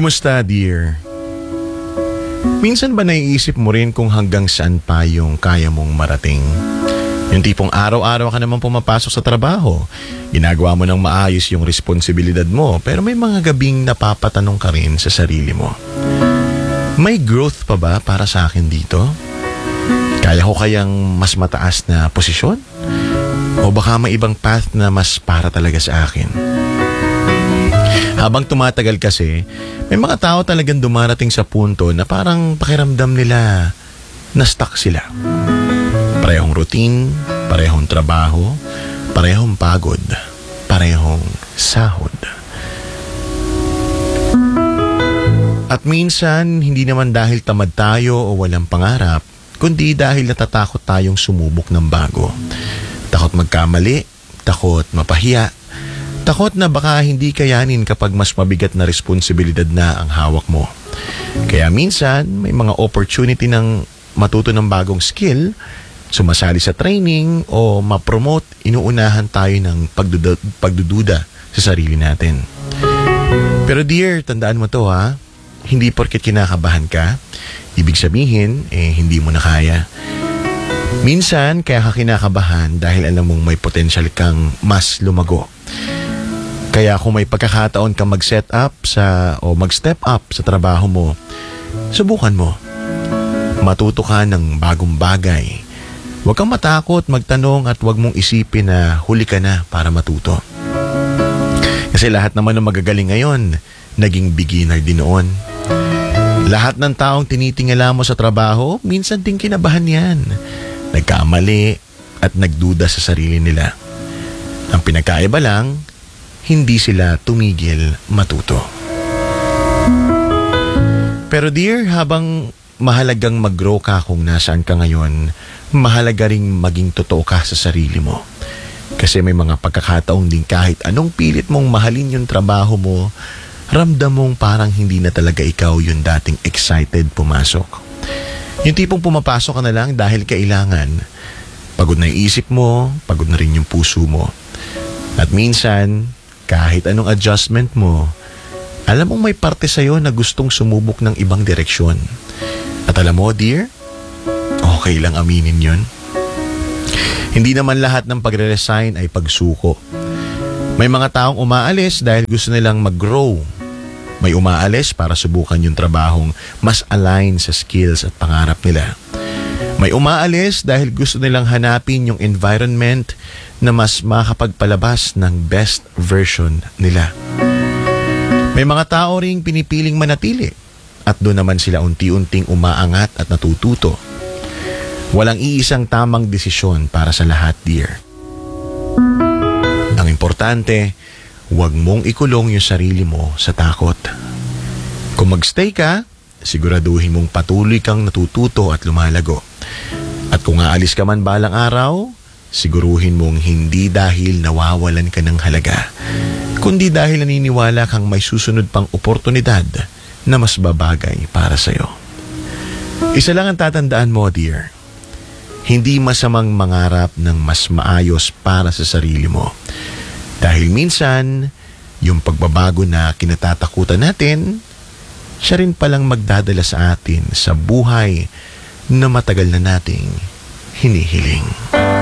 Kumusta, dear? Minsan ba naiisip mo rin kung hanggang saan pa yung kaya mong marating? Yung tipong araw-araw ka naman pumapasok sa trabaho, ginagawa mo ng maayos yung responsibilidad mo, pero may mga gabing napapatanong ka rin sa sarili mo. May growth pa ba para sa akin dito? Kaya ko kayang mas mataas na posisyon? O baka may ibang path na mas para talaga sa akin? Habang tumatagal kasi, may mga tao talagang dumarating sa punto na parang pakiramdam nila na stuck sila. Parehong routine, parehong trabaho, parehong pagod, parehong sahod. At minsan, hindi naman dahil tamad tayo o walang pangarap, kundi dahil natatakot tayong sumubok ng bago. Takot magkamali, takot mapahiya, takot na baka hindi kayanin kapag mas mabigat na responsibilidad na ang hawak mo. Kaya minsan, may mga opportunity ng matuto ng bagong skill, sumasali sa training o ma-promote, inuunahan tayo ng pagdududa sa sarili natin. Pero dear, tandaan mo to ha, hindi porket kinakabahan ka, ibig sabihin, hindi mo na kaya. Minsan, kaya ka kinakabahan dahil alam mong may potential kang mas lumago. Kaya kung may pagkakataon kang mag-step up sa trabaho mo, subukan mo. Matuto ka ng bagong bagay. Huwag kang matakot magtanong at huwag mong isipin na huli ka na para matuto. Kasi lahat naman ng magagaling ngayon, naging beginner din noon. Lahat ng taong tinitingala mo sa trabaho, minsan din kinabahan yan. Nagkamali at nagduda sa sarili nila. Ang pinagkaiba lang, hindi sila tumigil matuto. Pero dear, habang mahalagang mag-grow ka kung nasaan ka ngayon, mahalaga ring maging totoo ka sa sarili mo. Kasi may mga pagkakataong din kahit anong pilit mong mahalin yung trabaho mo, ramdam mong parang hindi na talaga ikaw yung dating excited pumasok. Yung tipong pumapasok ka na lang dahil kailangan. Pagod na yung isip mo, pagod na rin yung puso mo. At minsan, kahit anong adjustment mo, alam mong may parte sa'yo na gustong sumubok ng ibang direksyon. At alam mo, dear, okay lang aminin yun. Hindi naman lahat ng pagre-resign ay pagsuko. May mga taong umaalis dahil gusto nilang mag-grow. May umaalis para subukan yung trabahong mas align sa skills at pangarap nila. May umaalis dahil gusto nilang hanapin yung environment na mas makapagpalabas ng best version nila. May mga tao ring pinipiling manatili at doon naman sila unti-unting umaangat at natututo. Walang iisang tamang desisyon para sa lahat, dear. Ang importante, huwag mong ikulong yung sarili mo sa takot. Kung magstay ka, siguraduhin mong patuloy kang natututo at lumalago. At kung aalis ka man balang araw, siguruhin mong hindi dahil nawawalan ka ng halaga, kundi dahil naniniwala kang may susunod pang oportunidad na mas babagay para sa'yo. Isa lang ang tatandaan mo, dear. Hindi masamang mangarap ng mas maayos para sa sarili mo. Dahil minsan, yung pagbabago na kinatatakutan natin, siya rin palang magdadala sa atin sa buhay na matagal na nating hinihiling.